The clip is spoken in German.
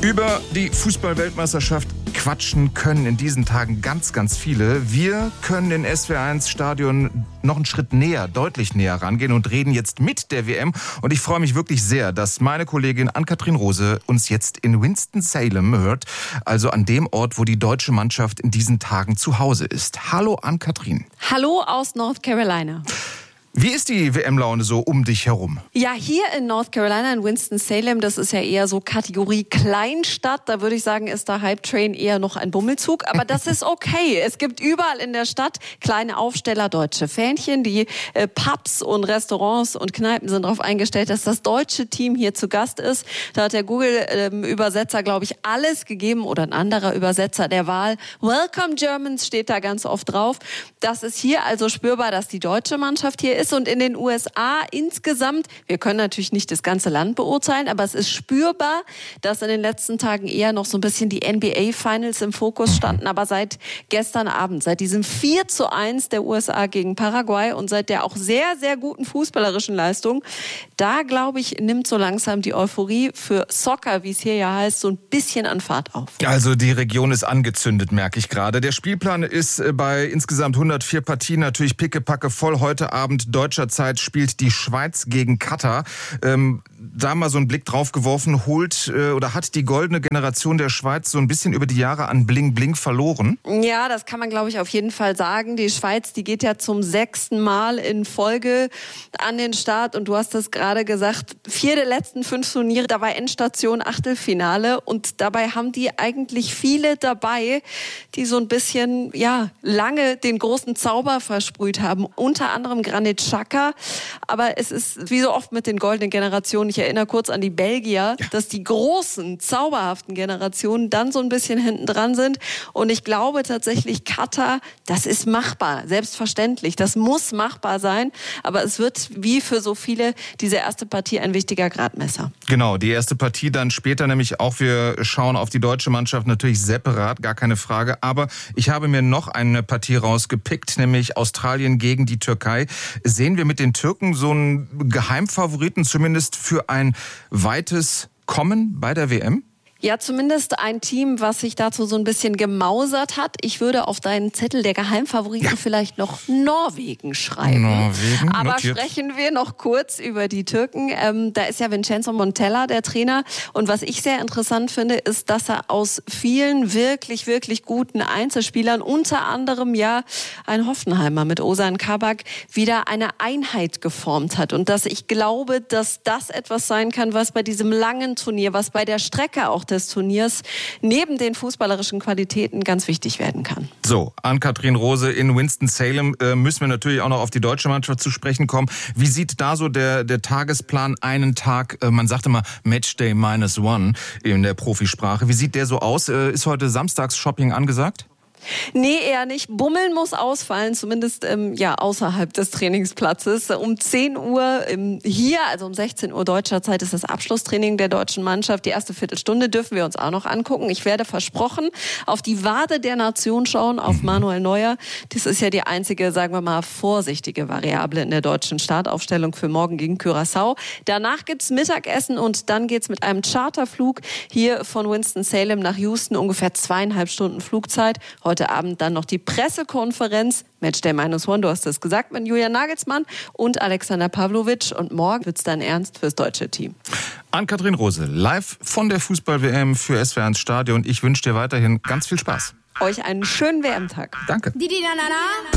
Über die Fußball-Weltmeisterschaft quatschen können in diesen Tagen ganz, ganz viele. Wir können in SWR1-Stadion noch einen Schritt näher, deutlich näher rangehen und reden jetzt mit der WM. Und ich freue mich wirklich sehr, dass meine Kollegin Ann-Kathrin Rose uns jetzt in Winston-Salem hört, also an dem Ort, wo die deutsche Mannschaft in diesen Tagen zu Hause ist. Hallo Ann-Kathrin. Hallo aus North Carolina. Wie ist die WM-Laune so um dich herum? Ja, hier in North Carolina, in Winston-Salem, das ist ja eher so Kategorie Kleinstadt. Da würde ich sagen, ist der Hype-Train eher noch ein Bummelzug. Aber das ist okay. Es gibt überall in der Stadt kleine Aufsteller, deutsche Fähnchen. Die Pubs und Restaurants und Kneipen sind darauf eingestellt, dass das deutsche Team hier zu Gast ist. Da hat der Google-Übersetzer, glaube ich, alles gegeben oder ein anderer Übersetzer der Wahl. Welcome Germans steht da ganz oft drauf. Das ist hier also spürbar, dass die deutsche Mannschaft hier ist. Und in den USA insgesamt, wir können natürlich nicht das ganze Land beurteilen, aber es ist spürbar, dass in den letzten Tagen eher noch so ein bisschen die NBA-Finals im Fokus standen. Aber seit gestern Abend, seit diesem 4:1 der USA gegen Paraguay und seit der auch sehr, sehr guten fußballerischen Leistung, da, glaube ich, nimmt so langsam die Euphorie für Soccer, wie es hier ja heißt, so ein bisschen an Fahrt auf. Also die Region ist angezündet, merke ich gerade. Der Spielplan ist bei insgesamt 104 Partien natürlich pickepacke voll. Heute Abend deutscher Zeit spielt die Schweiz gegen Katar. Da mal so einen Blick drauf geworfen, hat die goldene Generation der Schweiz so ein bisschen über die Jahre an Bling-Bling verloren? Ja, das kann man, glaube ich, auf jeden Fall sagen. Die Schweiz, die geht ja zum 6. Mal in Folge an den Start. Und du hast es gerade gesagt, 4 der letzten 5 Turniere, da war Endstation Achtelfinale. Und dabei haben die eigentlich viele dabei, die so ein bisschen, lange den großen Zauber versprüht haben. Unter anderem Granit Xhaka. Aber es ist wie so oft mit den goldenen Generationen, ich erinnere kurz an die Belgier, dass die großen, zauberhaften Generationen dann so ein bisschen hinten dran sind. Und ich glaube tatsächlich, Katar, das ist machbar, selbstverständlich. Das muss machbar sein. Aber es wird, wie für so viele, diese erste Partie ein wichtiger Gradmesser. Genau, die erste Partie dann später nämlich auch. Wir schauen auf die deutsche Mannschaft natürlich separat, gar keine Frage. Aber ich habe mir noch eine Partie rausgepickt, nämlich Australien gegen die Türkei. Sehen wir mit den Türken so einen Geheimfavoriten, zumindest für ein weites Kommen bei der WM? Ja, zumindest ein Team, was sich dazu so ein bisschen gemausert hat. Ich würde auf deinen Zettel der Geheimfavoriten vielleicht noch Norwegen schreiben. Norwegen, aber notiert. Sprechen wir noch kurz über die Türken. Da ist ja Vincenzo Montella der Trainer. Und was ich sehr interessant finde, ist, dass er aus vielen wirklich, wirklich guten Einzelspielern, unter anderem ein Hoffenheimer mit Ozan Kabak, wieder eine Einheit geformt hat. Und dass ich glaube, dass das etwas sein kann, was bei diesem langen Turnier, was bei der Strecke auch des Turniers neben den fußballerischen Qualitäten ganz wichtig werden kann. So, Ann-Kathrin Rose in Winston-Salem müssen wir natürlich auch noch auf die deutsche Mannschaft zu sprechen kommen. Wie sieht da so der Tagesplan einen Tag, man sagt immer Matchday -1 in der Profisprache. Wie sieht der so aus? Ist heute Samstags-Shopping angesagt? Nee, eher nicht. Bummeln muss ausfallen, zumindest außerhalb des Trainingsplatzes. Um 10 Uhr hier, also um 16 Uhr deutscher Zeit, ist das Abschlusstraining der deutschen Mannschaft. Die erste Viertelstunde dürfen wir uns auch noch angucken. Ich werde versprochen auf die Wade der Nation schauen, auf Manuel Neuer. Das ist ja die einzige, sagen wir mal, vorsichtige Variable in der deutschen Startaufstellung für morgen gegen Curaçao. Danach gibt's Mittagessen und dann geht's mit einem Charterflug hier von Winston-Salem nach Houston, ungefähr 2,5 Stunden Flugzeit. Heute Abend dann noch die Pressekonferenz, Matchday -1, du hast es gesagt, mit Julian Nagelsmann und Alexander Pavlovic. Und morgen wird's dann ernst fürs deutsche Team. Ann-Kathrin Rose, live von der Fußball-WM für SWR1 Stadion. Ich wünsche dir weiterhin ganz viel Spaß. Euch einen schönen WM-Tag. Danke.